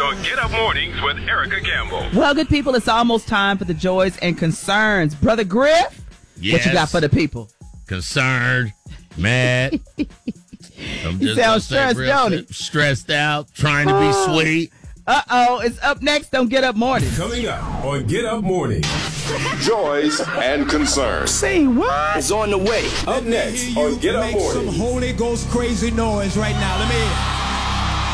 on Get Up Mornings with Erica Campbell. Well, good people, it's almost time for the joys and concerns. Brother Griff, Yes. what you got for the people? Concerned, mad. I'm You sound stressed, don't he? Stressed out, trying to be sweet. Uh-oh, it's up next on Get Up Mornings. Coming up on Get Up Mornings. Joys and concerns. Say what? It's on the way. Up next on Get Up Make some Mornings. Holy Ghost crazy noise right now. Let me hear it.